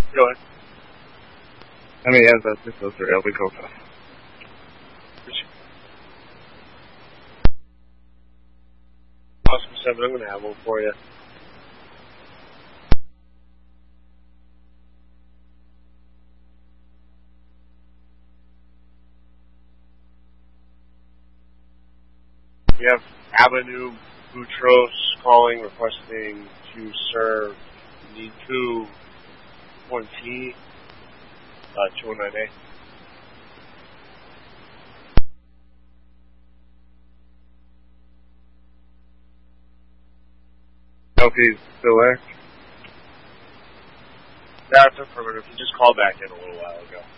Go ahead. I mean, yeah, that's just those three. I'll be cool. Oscar 7, I'm going to have one for you. We have Avenue Boutros calling, requesting to serve Niku 1T, 219A. Hope he's still there. That's affirmative. He just called back in a little while ago.